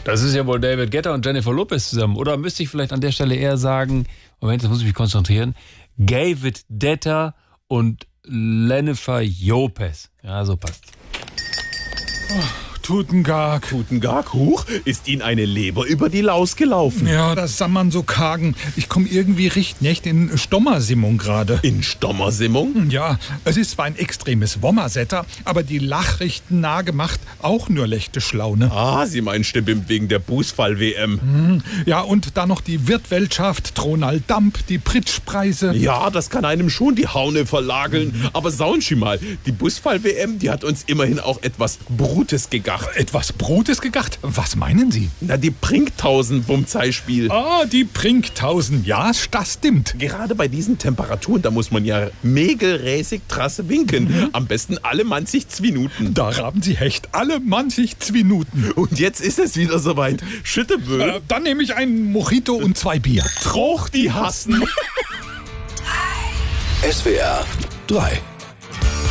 Das ist ja wohl David Guetta und Jennifer Lopez zusammen. Oder müsste ich vielleicht an der Stelle eher sagen, Moment, jetzt muss ich mich konzentrieren, David Guetta und Jennifer Lopez. Ja, so passt. Tutengag. Tutengag, huch, ist Ihnen eine Leber über die Laus gelaufen? Ja, das Sammern so kargen. Ich komme irgendwie recht nicht in Stommersimmung gerade. In Stommersimmung? Ja, es ist zwar ein extremes Wommersetter, aber die Lachrichten nah gemacht auch nur lechte Schlaune. Ah, Sie meinen Stimme wegen der Bußfall-WM. Ja, und dann noch die Wirtweltschaft, Tronald Damp, die Pritschpreise. Ja, das kann einem schon die Haune verlageln. Aber sauen Sie mal, die Bußfall-WM, die hat uns immerhin auch etwas Brutes gegacht. Etwas Brutes gegacht? Was meinen Sie? Na, die Prinktausend-Bumzeispiel. Ah, die Prinktausend. Ja, das stimmt. Gerade bei diesen Temperaturen, da muss man ja megelräßig Trasse winken. Am besten alle 90 Minuten. Da haben Sie Hecht. Alle 90 Minuten. Und jetzt ist es wieder soweit. Schüttebö. Dann nehme ich einen Mojito und 2 Bier. Troch die Hassen. SWR 3